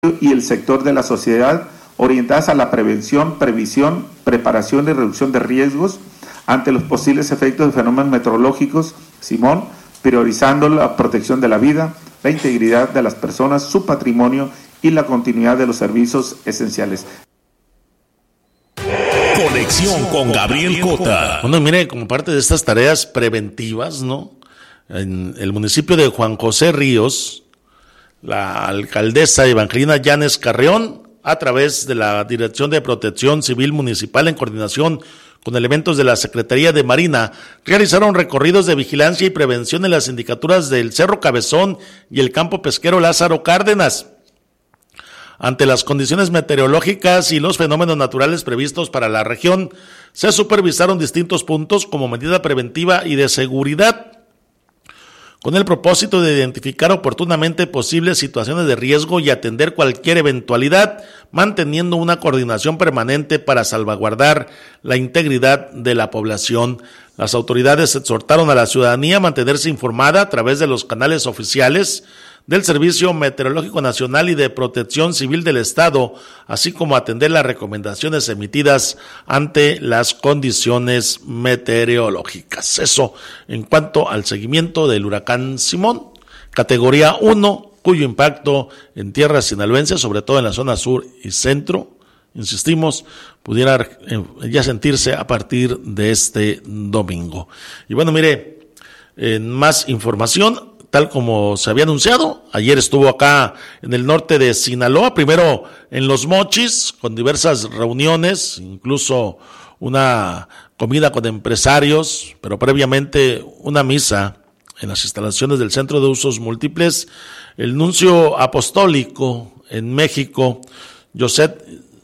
y el sector de la sociedad orientadas a la prevención, previsión, preparación y reducción de riesgos ante los posibles efectos de fenómenos meteorológicos, Simón, priorizando la protección de la vida, la integridad de las personas, su patrimonio y la continuidad de los servicios esenciales. Conexión con Gabriel Cota. Bueno, mire, como parte de estas tareas preventivas, ¿no? En el municipio de Juan José Ríos, la alcaldesa Evangelina Llanes Carreón, a través de la Dirección de Protección Civil Municipal, en coordinación con elementos de la Secretaría de Marina, realizaron recorridos de vigilancia y prevención en las sindicaturas del Cerro Cabezón y el campo pesquero Lázaro Cárdenas. Ante las condiciones meteorológicas y los fenómenos naturales previstos para la región, se supervisaron distintos puntos como medida preventiva y de seguridad, con el propósito de identificar oportunamente posibles situaciones de riesgo y atender cualquier eventualidad, manteniendo una coordinación permanente para salvaguardar la integridad de la población. Las autoridades exhortaron a la ciudadanía a mantenerse informada a través de los canales oficiales del Servicio Meteorológico Nacional y de Protección Civil del Estado, así como atender las recomendaciones emitidas ante las condiciones meteorológicas. Eso en cuanto al seguimiento del huracán Simón, categoría 1, cuyo impacto en tierras sinaloenses, sobre todo en la zona sur y centro, insistimos, pudiera ya sentirse a partir de este domingo. Y bueno, mire, en más información, tal como se había anunciado, ayer estuvo acá en el norte de Sinaloa, primero en Los Mochis, con diversas reuniones, incluso una comida con empresarios, pero previamente una misa en las instalaciones del Centro de Usos Múltiples. El nuncio apostólico en México, Joseph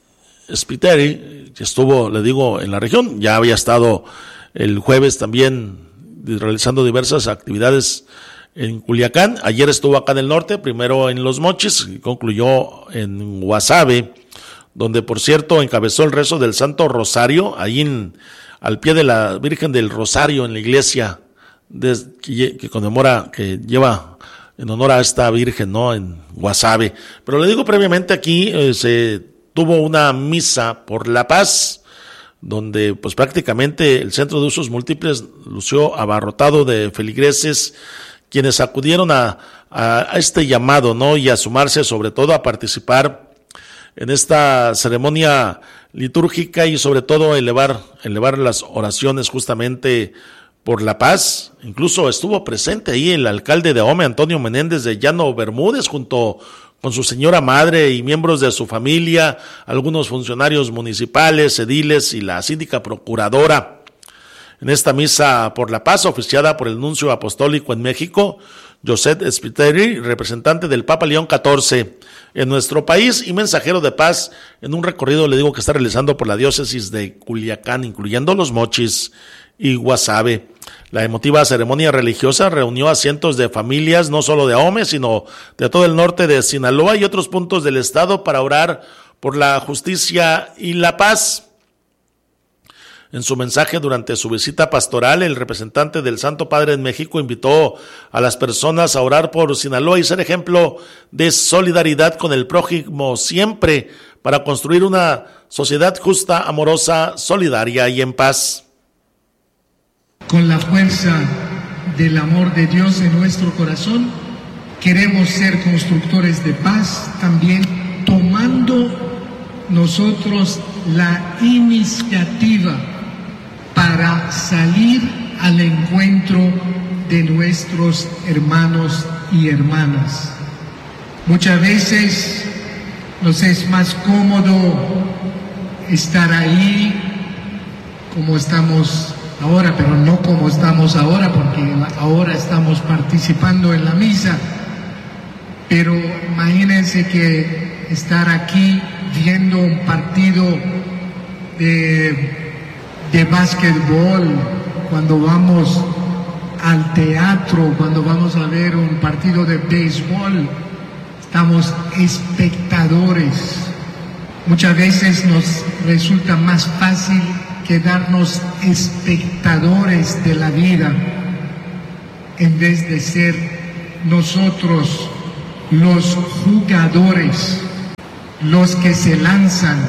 Spiteri, que estuvo, le digo, en la región, ya había estado el jueves también realizando diversas actividades en Culiacán. Ayer estuvo acá en el norte, primero en Los Mochis y concluyó en Guasave, donde por cierto encabezó el rezo del Santo Rosario, ahí al pie de la Virgen del Rosario, en la iglesia que conmemora, que lleva en honor a esta Virgen, ¿no?, en Guasave. Pero le digo, previamente aquí se tuvo una misa por la paz, donde pues prácticamente el Centro de Usos Múltiples lució abarrotado de feligreses, quienes acudieron a este llamado, ¿no?, y a sumarse, sobre todo a participar en esta ceremonia litúrgica y sobre todo elevar las oraciones justamente por la paz. Incluso estuvo presente ahí el alcalde de Ahome, Antonio Menéndez de Llano Bermúdez, junto con su señora madre y miembros de su familia, algunos funcionarios municipales, ediles y la síndica procuradora. En esta misa por la paz, oficiada por el nuncio apostólico en México, Joseph Spiteri, representante del Papa León XIV en nuestro país y mensajero de paz, en un recorrido, le digo, que está realizando por la diócesis de Culiacán, incluyendo Los Mochis y Guasave. La emotiva ceremonia religiosa reunió a cientos de familias, no solo de Ahome, sino de todo el norte de Sinaloa y otros puntos del estado, para orar por la justicia y la paz. En su mensaje durante su visita pastoral, el representante del Santo Padre en México invitó a las personas a orar por Sinaloa y ser ejemplo de solidaridad con el prójimo siempre, para construir una sociedad justa, amorosa, solidaria y en paz. Con la fuerza del amor de Dios en nuestro corazón, queremos ser constructores de paz, también tomando nosotros la iniciativa para salir al encuentro de nuestros hermanos y hermanas. Muchas veces nos es más cómodo estar ahí como estamos ahora, pero no como estamos ahora, porque ahora estamos participando en la misa. Pero imagínense que estar aquí viendo un partido de básquetbol, cuando vamos al teatro, cuando vamos a ver un partido de béisbol, estamos espectadores. Muchas veces nos resulta más fácil quedarnos espectadores de la vida en vez de ser nosotros los jugadores los que se lanzan.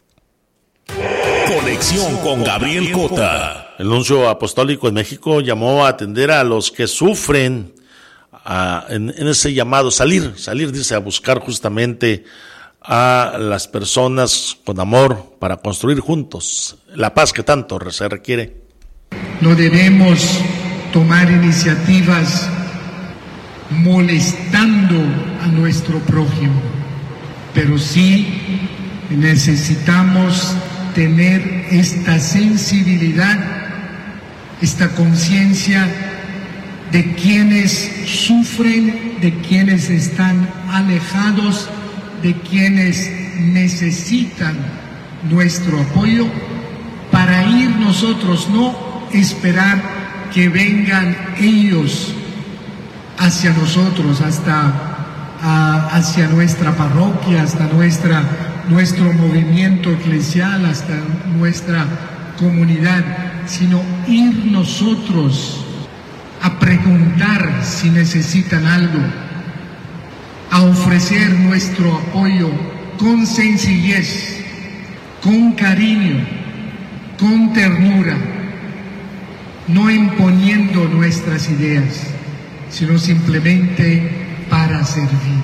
Conexión con Gabriel Cota. El nuncio apostólico en México llamó a atender a los que sufren en ese llamado, salir, dice, a buscar justamente a las personas con amor para construir juntos la paz que tanto se requiere. No debemos tomar iniciativas molestando a nuestro prójimo, pero sí necesitamos tener esta sensibilidad, esta conciencia de quienes sufren, de quienes están alejados, de quienes necesitan nuestro apoyo, para ir nosotros, no esperar que vengan ellos hacia nosotros, hacia nuestra parroquia, hasta nuestro movimiento eclesial, hasta nuestra comunidad, sino ir nosotros a preguntar si necesitan algo, a ofrecer nuestro apoyo con sencillez, con cariño, con ternura, no imponiendo nuestras ideas, sino simplemente para servir.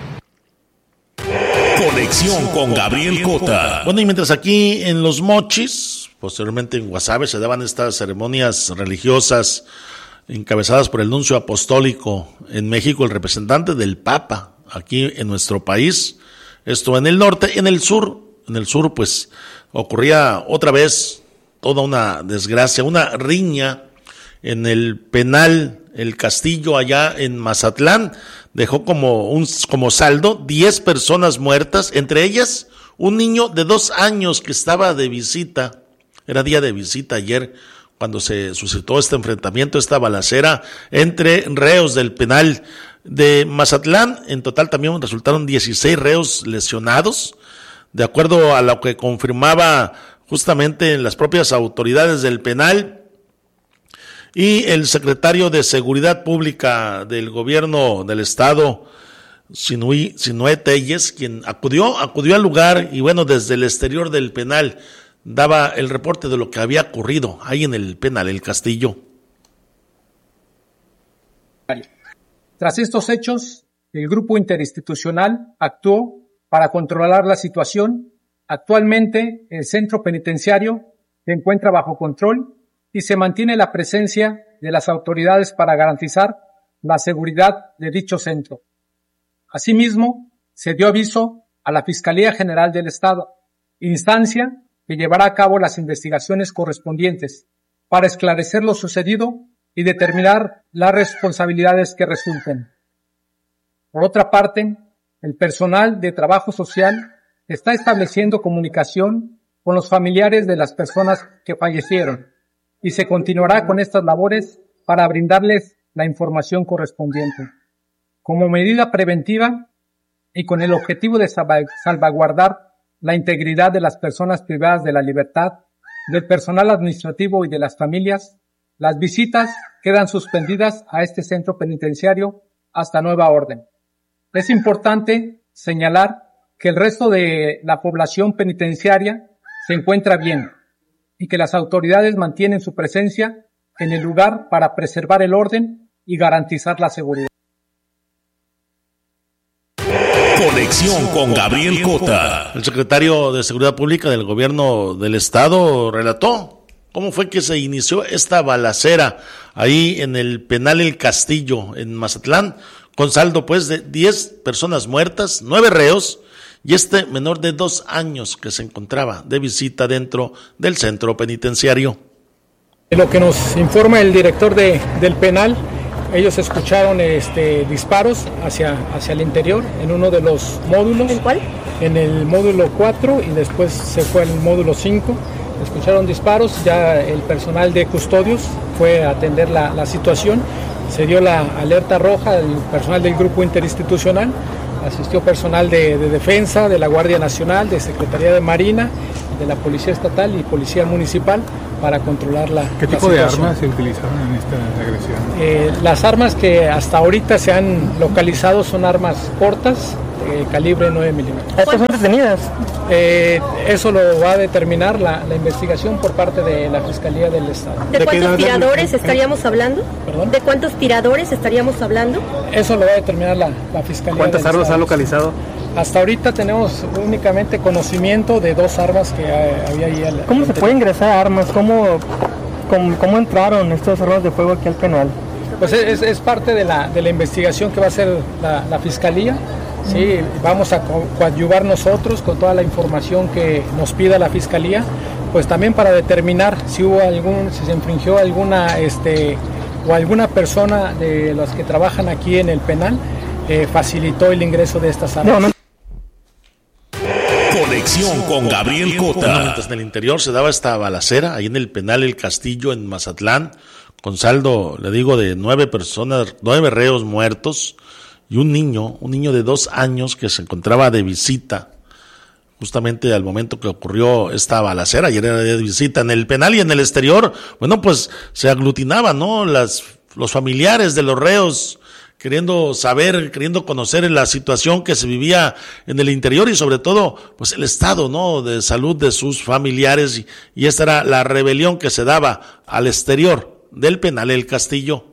Conexión con Gabriel Cota. Bueno, y mientras aquí en Los Mochis, posteriormente en Guasave, se daban estas ceremonias religiosas encabezadas por el nuncio apostólico en México, el representante del Papa aquí en nuestro país, esto en el norte. En el sur pues ocurría otra vez toda una desgracia, una riña en el penal El Castillo allá en Mazatlán. Dejó como saldo 10 personas muertas, entre ellas un niño de 2 años que estaba de visita. Era día de visita ayer cuando se suscitó este enfrentamiento, esta balacera entre reos del penal de Mazatlán. En total también resultaron 16 reos lesionados, de acuerdo a lo que confirmaba justamente las propias autoridades del penal. Y el secretario de Seguridad Pública del gobierno del estado, Sinué Telles, quien acudió al lugar y bueno, desde el exterior del penal daba el reporte de lo que había ocurrido ahí en el penal El Castillo. Tras estos hechos, el grupo interinstitucional actuó para controlar la situación. Actualmente, el centro penitenciario se encuentra bajo control y se mantiene la presencia de las autoridades para garantizar la seguridad de dicho centro. Asimismo, se dio aviso a la Fiscalía General del Estado, instancia que llevará a cabo las investigaciones correspondientes para esclarecer lo sucedido y determinar las responsabilidades que resulten. Por otra parte, el personal de trabajo social está estableciendo comunicación con los familiares de las personas que fallecieron y se continuará con estas labores para brindarles la información correspondiente. Como medida preventiva y con el objetivo de salvaguardar la integridad de las personas privadas de la libertad, del personal administrativo y de las familias, las visitas quedan suspendidas a este centro penitenciario hasta nueva orden. Es importante señalar que el resto de la población penitenciaria se encuentra bien y que las autoridades mantienen su presencia en el lugar para preservar el orden y garantizar la seguridad. Conexión con Gabriel Cota. El secretario de Seguridad Pública del gobierno del estado relató cómo fue que se inició esta balacera ahí en el penal El Castillo en Mazatlán, con saldo pues de 10 personas muertas, 9 reos y este menor de 2 años que se encontraba de visita dentro del centro penitenciario. Lo que nos informa el director del penal, ellos escucharon disparos hacia el interior en uno de los módulos. ¿En cuál? En el módulo 4 y después se fue al módulo 5. Escucharon disparos, ya el personal de custodios fue a atender la situación. Se dio la alerta roja, el personal del grupo interinstitucional, asistió personal de defensa, de la Guardia Nacional, de Secretaría de Marina, de la Policía Estatal y Policía Municipal para controlar la ¿Qué tipo situación. de armas se utilizaron en esta agresión? Las armas que hasta ahorita se han localizado son armas cortas, calibre 9 milímetros. ¿Estas son detenidas? Eso lo va a determinar la investigación por parte de la Fiscalía del Estado. ¿De cuántos tiradores estaríamos hablando? ¿Perdón? ¿De cuántos tiradores estaríamos hablando? Eso lo va a determinar la Fiscalía. ¿Cuántas armas ha localizado? Hasta ahorita tenemos únicamente conocimiento de 2 armas que había ahí. ¿Cómo se puede ingresar a armas? ¿Cómo entraron estas armas de fuego aquí al penal? Pues es parte de la investigación que va a hacer la Fiscalía. Sí, vamos a coadyuvar nosotros con toda la información que nos pida la Fiscalía, pues también para determinar si si se infringió alguna o alguna persona de los que trabajan aquí en el penal facilitó el ingreso de estas armas. Conexión con Gabriel Cota. Mientras en el interior se daba esta balacera, ahí en el penal El Castillo, en Mazatlán, con saldo, le digo, de 9 reos muertos, y un niño de 2 años que se encontraba de visita, justamente al momento que ocurrió esta balacera. Ayer era de visita en el penal y en el exterior. Bueno, pues se aglutinaban, ¿no? Los familiares de los reos, queriendo saber, queriendo conocer la situación que se vivía en el interior y sobre todo, pues el estado, ¿no?, de salud de sus familiares, y esta era la rebelión que se daba al exterior del penal El Castillo.